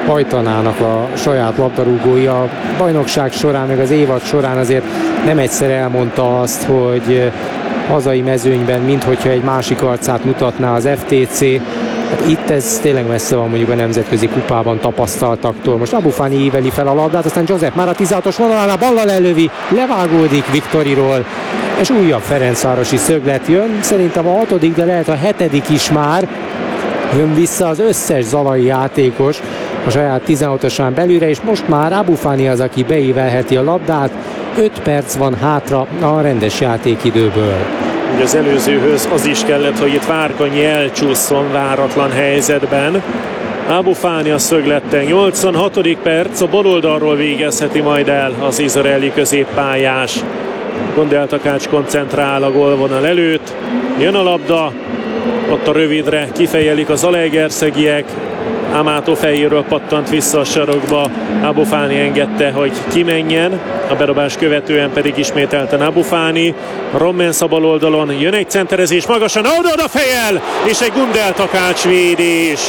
hajtanának a saját labdarúgói. A bajnokság során, meg az évad során azért nem egyszer elmondta azt, hogy hazai mezőnyben, minthogyha egy másik arcát mutatná az FTC. Hát itt ez tényleg messze van mondjuk a nemzetközi kupában tapasztaltaktól. Most Abu Fani íveli fel a labdát, aztán Joseph már a 16-os vonalánál ballal ellövi, levágódik Viktoriról, és újabb ferencvárosi szöglet jön. Szerintem a 6., de lehet a 7. is már. Jön vissza az összes zalai játékos a saját 16-osán belülre, és most már Abu Fani az, aki beívelheti a labdát. 5 perc van hátra a rendes játékidőből. Ugye az előzőhöz az is kellett, hogy itt Várkonyi elcsúszson váratlan helyzetben. Abu Fani a szögletten, 86. perc, a baloldalról végezheti majd el az izraeli középpályás. Gundel Takács koncentrál a gólvonal előtt, jön a labda, ott a rövidre kifejelik az zalaegerszegiek, Amato fejéről pattant vissza a sarokba, Abu Fani engedte, hogy kimenjen, a bedobás követően pedig ismételten Abu Fani, Rommensz a bal oldalon, jön egy centerezés magasan, oda fejel, és egy Gundel Takács védés.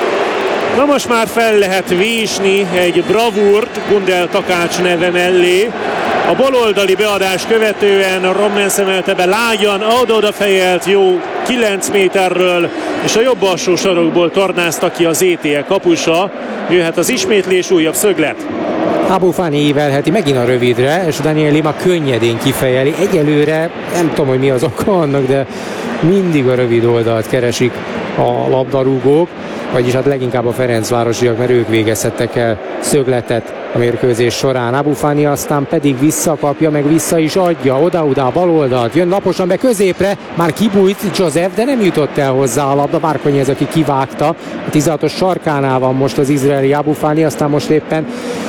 Na most már fel lehet vésni egy bravúrt Gundel Takács neve mellé. A baloldali beadás követően Rommensz emelte be lágyan, oda fejelt jó 9 méterről, és a jobb alsó sarokból tornázta ki az ETE kapusa. Jöhet az ismétlés, újabb szöglet. Abu Fani ívelheti megint a rövidre, és Daniel Lima könnyedén kifejeli. Egyelőre nem tudom, hogy mi az oka annak, de mindig a rövid oldalt keresik a labdarúgók, vagyis hát leginkább a ferencvárosiak, mert ők végezhettek el szögletet a mérkőzés során. Abu Fani aztán pedig visszakapja, meg vissza is adja, oda-oda a bal oldalt, jön laposan be középre, már kibújt Joseph, de nem jutott el hozzá a labda. Várkonyi ez, aki kivágta. A 16-os sarkánál van most az izraeli Abu Fani, aztán most éppen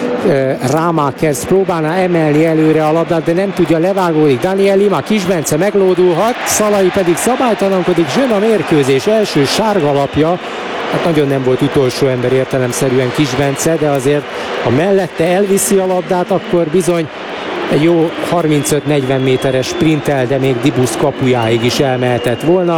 Rámákers próbálná emelni előre a labdát, de nem tudja, levágódik Daniel Lima, Kisbence meglódulhat, Szalai pedig szabálytalankodik, jön a mérkőzés első sárga lapja. Hát nagyon nem volt utolsó ember értelemszerűen Kisbence, de azért ha mellette elviszi a labdát, akkor bizony egy jó 35-40 méteres sprintel, de még Dibusz kapujáig is elmehetett volna.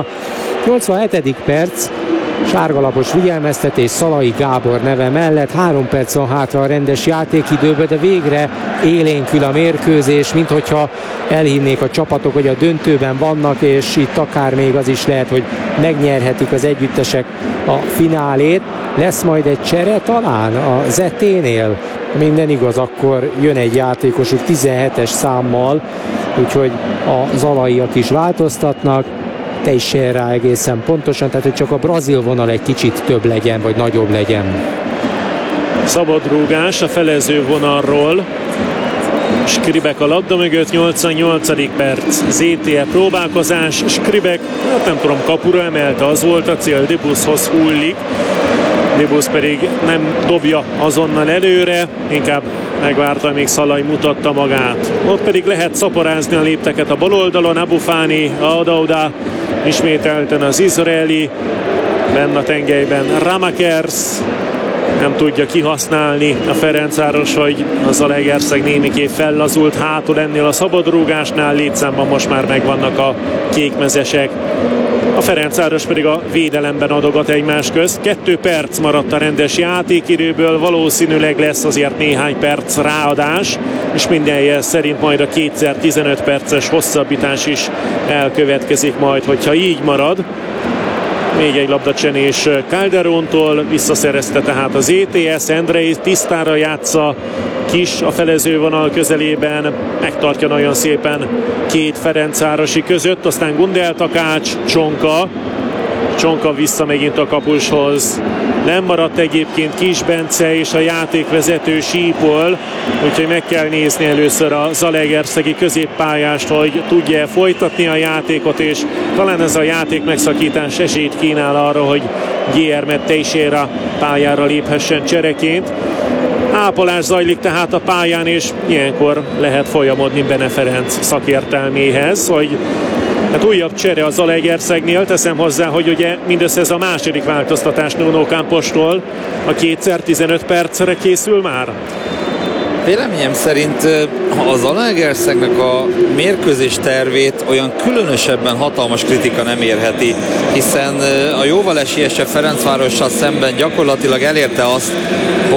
87. perc, sárgalapos figyelmeztetés Szalai Gábor neve mellett. 3 perc van hátra a rendes játékidőbe, de végre élénkül a mérkőzés, minthogyha elhinnék a csapatok, hogy a döntőben vannak, és itt akár még az is lehet, hogy megnyerhetik az együttesek a finálét. Lesz majd egy csere talán a ZT-nél? Minden igaz, akkor jön egy játékosuk 17-es számmal, úgyhogy a zalaiak is változtatnak. Te is rá egészen pontosan, tehát hogy csak a brazil vonal egy kicsit több legyen, vagy nagyobb legyen. Szabadrúgás a felező vonalról. Skribek a labda mögött, 88. perc. ZTE próbálkozás, Skribek, hát nem tudom, kapura emelte, az volt a cél, Dibuszhoz hullik. Dibusz pedig nem dobja azonnal előre, inkább megvárta, még Szalai mutatta magát. Ott pedig lehet szaporázni a lépteket a bal oldalon, Abu Fani, oda-oda, ismételten az izraeli, benn a tengelyben Rámákers, nem tudja kihasználni a Ferencváros, hogy a Zalaegerszeg némiképp fellazult hátul ennél a szabadrúgásnál, létszámban most már megvannak a kékmezesek. A Ferencváros pedig a védelemben adogat egymás közt. 2 perc maradt a rendes játékidőből, valószínűleg lesz azért néhány perc ráadás, és minden jel szerint majd a 2x15 perces hosszabbítás is elkövetkezik majd, hogyha így marad. Még egy labdacsenés Calderontól, visszaszerezte tehát az ETS, Andrei tisztára játsza, Kis a felezővonal közelében, megtartja nagyon szépen két ferencvárosi között, aztán Gundel Takács, Csonka vissza megint a kapushoz. Nem maradt egyébként Kisbence és a játékvezető sípol, úgyhogy meg kell nézni először a zalaegerszegi középpályást, hogy tudja folytatni a játékot, és talán ez a játék megszakítás esélyt kínál arra, hogy Guillermet Teixeira pályára léphessen csereként. Ápolás zajlik tehát a pályán, és ilyenkor lehet folyamodni Bene Ferenc szakértelméhez, hogy hát újabb csere a Zalaegerszegnél. Teszem hozzá, hogy ugye mindössze ez a második változtatás Nuno Campostól. A 2x15 percre készül már. Véleményem szerint a Zalaegerszegnek a mérkőzés tervét olyan különösebben hatalmas kritika nem érheti, hiszen a jóval esélyesebb Ferencvárossal szemben gyakorlatilag elérte azt,